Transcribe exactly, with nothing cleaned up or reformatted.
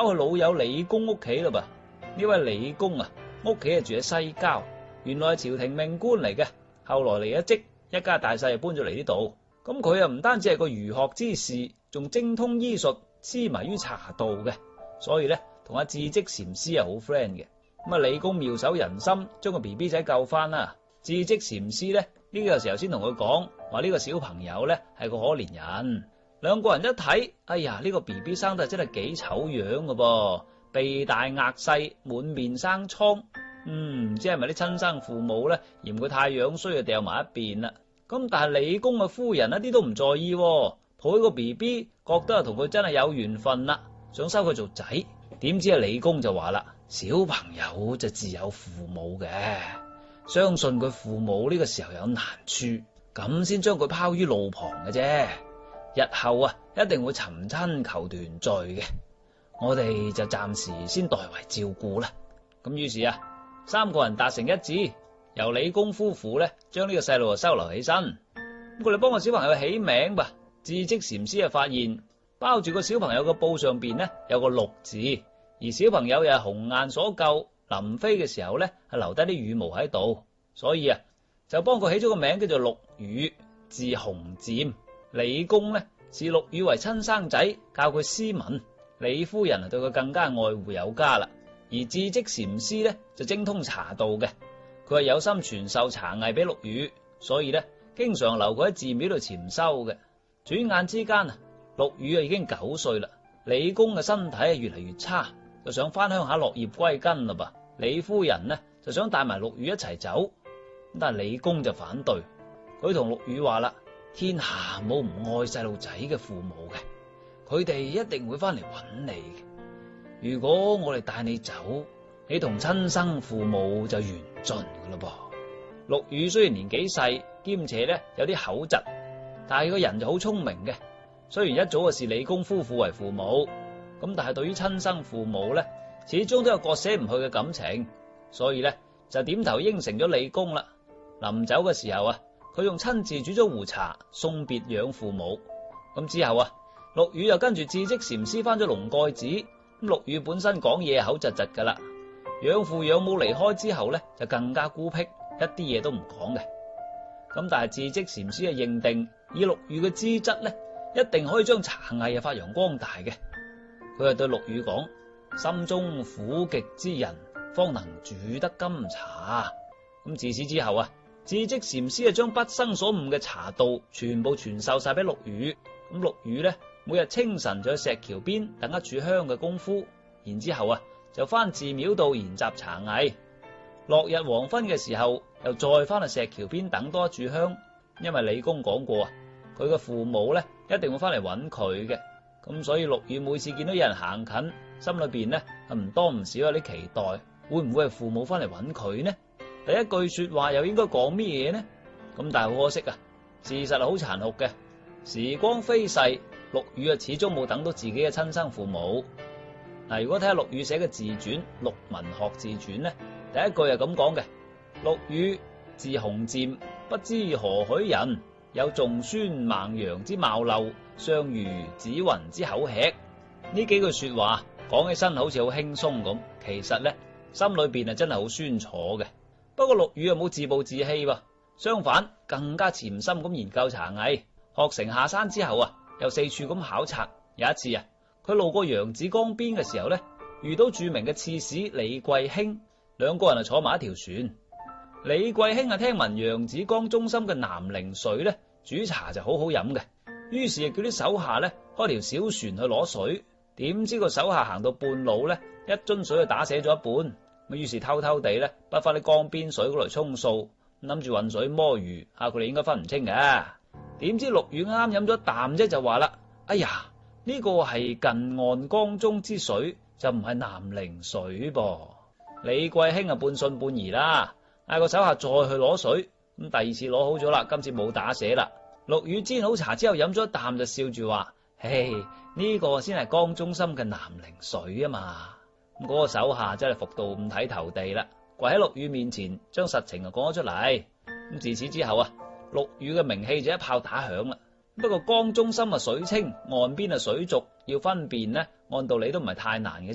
跑去老友李公屋企啦噃。呢位李公啊，屋企係住喺西郊，原來係朝廷命官嚟嘅，後來離咗職，一家大細就搬咗嚟呢度。咁佢啊唔單止係個儒學之士，仲精通醫術，痴迷於茶道嘅，所以咧同阿智積禪師係好 friend 嘅。咁啊，李公妙手仁心，將個 B B 仔救翻啦。智積禪師咧呢個時候先同佢講話，呢個小朋友咧係個可憐人。兩個人一睇，哎呀，呢個 B B 生得真係幾醜樣噶噃，鼻大額細，滿面生瘡。嗯，唔知係咪啲親生父母咧嫌佢太樣衰，就掉埋一邊啦。咁但係李公嘅夫人一啲都唔在意，抱起個 B B，覺得同佢真係有緣分啦，想收佢做仔。點知啊，李公就話啦，小朋友就自有父母嘅，相信佢父母呢個時候有難處，咁先將佢拋於路旁嘅啫。日後啊，一定會尋親求團聚嘅。我哋就暫時先代為照顧啦。咁於是啊，三個人達成一致，由李公夫婦咧將呢個細路啊收留起身。咁佢哋幫個小朋友起名吧。智積禪師啊發現包住個小朋友個布上邊呢有個陸字，而小朋友又係紅雁所救，臨飛嘅時候咧係留低啲羽毛喺度，所以啊就幫佢起咗個名叫做陸羽，字鴻漸。李公呢視陸羽為親生仔，教佢詩文。李夫人啊對佢更加愛護有加啦。而智積禪師呢就精通茶道嘅，佢係有心傳授茶藝俾陸羽，所以呢經常留佢喺寺廟度潛修嘅。轉眼之間啊，陸羽啊已經九歲啦。李公嘅身體啊越嚟越差，就想翻鄉下落葉歸根啦噃。李夫人呢就想帶埋陸羽一齊走，但係李公就反對。佢同陸羽話啦，天下冇唔愛細路仔嘅父母嘅，佢哋一定會翻嚟揾你嘅。如果我哋帶你走，你同親生父母就緣盡噶啦噃。陸羽雖然年紀細，兼且咧有啲口疾，但係個人就好聰明嘅。雖然一早就視李公夫婦為父母，咁但係對於親生父母咧，始終都有割捨唔去嘅感情，所以咧就點頭應承咗李公啦。臨走嘅時候啊，佢仲親自煮咗壺茶送別養父母。咁之後啊，陸羽又跟住智積禪師翻咗龍蓋寺。咁陸羽本身講嘢口窒窒噶啦，養父養母離開之後咧，就更加孤僻，一啲嘢都唔講嘅。咁但係智積禪師啊認定，以陸羽嘅資質咧，一定可以將茶藝啊發揚光大嘅。佢係對陸羽講：心中苦極之人，方能煮得甘茶。咁自此之後啊，智積禪師啊將畢生所悟嘅茶道全部傳授晒俾陸羽。咁陸羽咧，每日清晨就去石橋邊等一炷香嘅功夫，然之後啊就翻寺廟度研習茶藝。落日黃昏嘅時候，又再翻去石橋邊等多一炷香。因為李公講過啊，佢嘅父母咧一定會翻嚟揾佢嘅，咁所以陸羽每次見到有人行近，心裏邊咧係唔多唔少有啲期待，會唔會係父母翻嚟揾佢呢？第一句說話又應該講咩嘢呢？咁但係好可惜啊，事實係好殘酷嘅。時光飛逝，陸羽啊始終冇等到自己嘅親生父母。嗱，如果睇下陸羽寫嘅自傳《陸文學自傳》咧，第一句係咁講嘅：陸羽字鴻漸，不知何許人，有仲孫孟陽之貌陋，相如子雲之口吃。呢幾句說話講起身好似好輕鬆咁，其實咧心裏邊啊真係好酸楚嘅。不過陸羽啊冇自暴自棄喎，相反更加潛心咁研究茶藝。學成下山之後啊，又四處咁考察。有一次啊，佢路過揚子江邊嘅時候咧，遇到著名嘅刺史李貴卿，兩個人啊坐埋一條船。李貴卿啊聽聞揚子江中心嘅南陵水咧煮茶就好好飲嘅，於是叫啲手下咧開條小船去攞水。點知個手下行到半路咧，一樽水就打瀉咗一半，咁於是偷偷地咧撥翻啲江邊水過嚟充數，諗住渾水摸魚，吓佢哋應該分唔清嘅。點知陸羽啱飲咗一啖啫，就話啦：哎呀，呢個係近岸江中之水，就唔係南陵水噃。李貴卿啊半信半疑啦，嗌個手下再去攞水。咁第二次攞好咗啦，今次冇打瀉啦。陸羽煎好茶之後飲咗一啖，就笑住話：嘿，呢個先係江中心嘅南陵水啊嘛。咁嗰個手下真係服到五體投地啦，跪喺陸羽面前將實情啊講咗出嚟。咁自此之後啊，陸羽嘅名氣就一炮打響啦。不過江中心啊水清，岸邊啊水濁，要分辨呢，按道理都唔係太難嘅啫。